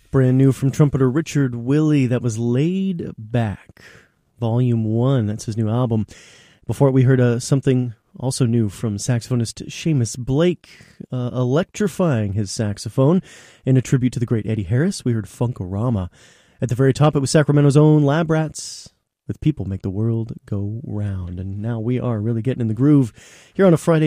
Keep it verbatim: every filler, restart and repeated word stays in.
Brand new from trumpeter Richard Willey. That was Laid Back, Volume one. That's his new album. Before it, we heard uh, something also new from saxophonist Seamus Blake, uh, electrifying his saxophone in a tribute to the great Eddie Harris. We heard Funkorama. At the very top, it was Sacramento's own Lab Rats with People Make the World Go Round. And now we are really getting in the groove here on a Friday